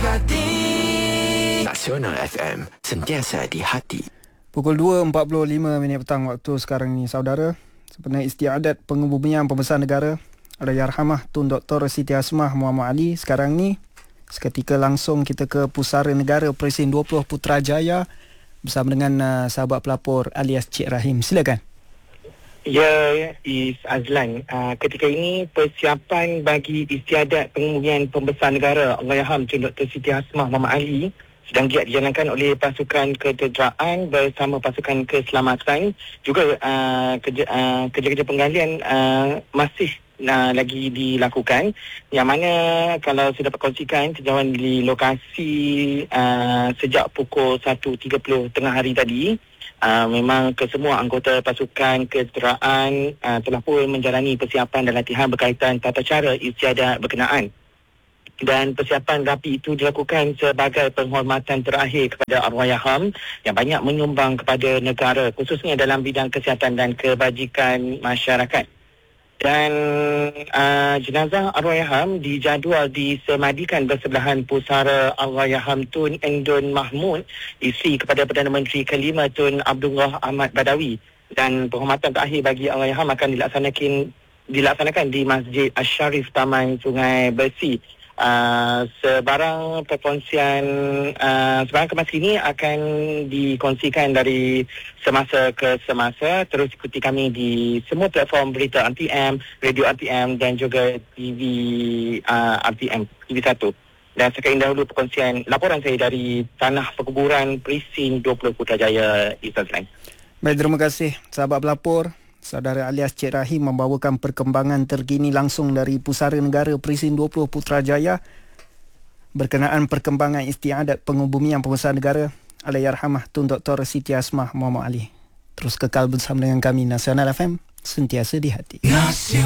hati. Nasional FM, sentiasa di hati. Pukul 2.45 petang waktu sekarang ni, saudara. Sebenarnya istiadat pengebumian pembesar negara Allahyarhamah Tun Dr. Siti Hasmah Muhammad Ali sekarang ni, seketika langsung kita ke Pusara Negara Presiden 20 Putrajaya bersama dengan sahabat pelapor alias Cik Rahim. Silakan. Ya, Azlan. Ketika ini persiapan bagi istiadat pengebumian pembesar negara Allahyarham Tun Dr. Siti Hasmah Muhammad Ali sedang giat dijalankan oleh pasukan ketederaan bersama pasukan keselamatan. Juga kerja-kerja penggalian masih lagi dilakukan, yang mana kalau saya dapat kongsikan sejauh di lokasi sejak pukul 1.30 tengah hari tadi, memang kesemua anggota pasukan ketederaan telah pun menjalani persiapan dan latihan berkaitan tata cara istiadat berkenaan. Dan persiapan rapi itu dilakukan sebagai penghormatan terakhir kepada Allahyarham yang banyak menyumbang kepada negara, khususnya dalam bidang kesihatan dan kebajikan masyarakat. Dan jenazah Allahyarham dijadual disemadikan bersebelahan pusara Allahyarham Tun Endun Mahmud, isteri kepada Perdana Menteri kelima Tun Abdullah Ahmad Badawi. Dan penghormatan terakhir bagi Allahyarham akan dilaksanakan di Masjid Asy-Syarif Taman Sungai Besi. Sebarang kemas ini akan dikongsikan dari semasa ke semasa. Terus ikuti kami di semua platform berita RTM, radio RTM dan juga TV RTM, TV1. Dan sekian dahulu perkongsian laporan saya dari Tanah Perkuburan Presiden 20 Putrajaya, Isazlan. Baik, terima kasih sahabat pelapor. Saudara alias Cik Rahim membawakan perkembangan terkini langsung dari Pusara Negara Presiden 20 Putrajaya berkenaan perkembangan istiadat pengebumian pembesar negara Allahyarhamah Tun Dr. Siti Hasmah Muhammad Ali. Terus kekal bersama dengan kami, Nasional FM, sentiasa di hati.